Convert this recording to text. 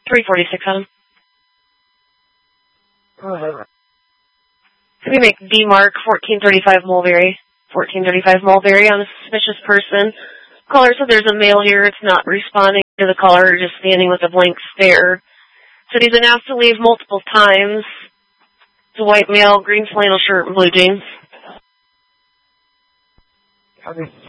346 on him. Could we make D-Mark 1435 Mulberry? 1435 Mulberry on a suspicious person. Caller said there's a male here. It's not responding to the caller, just standing with a blank stare. Said he's been asked to leave multiple times. It's a white male, green flannel shirt and blue jeans. Copy.